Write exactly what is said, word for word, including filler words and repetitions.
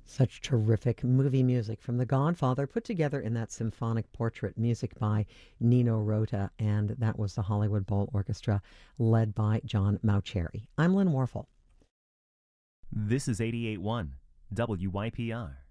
Such terrific movie music from The Godfather, put together in that symphonic portrait, music by Nino Rota, and that was the Hollywood Bowl Orchestra, led by John Mauceri. I'm Lynn Warfel. This is eighty-eight point one W Y P R.